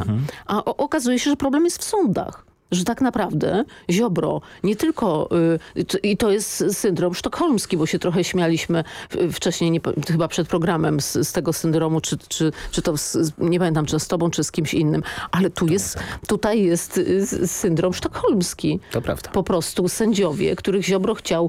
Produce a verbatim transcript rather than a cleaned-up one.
Mhm. A o, okazuje się, że problem jest w sądach. Że tak naprawdę Ziobro nie tylko, y, t, i to jest syndrom sztokholmski, bo się trochę śmialiśmy y, wcześniej, nie, chyba przed programem z, z tego syndromu, czy, czy, czy to, z, nie pamiętam, czy z tobą, czy z kimś innym, ale tu jest, tutaj jest y, syndrom sztokholmski. To prawda. Po prostu sędziowie, których Ziobro chciał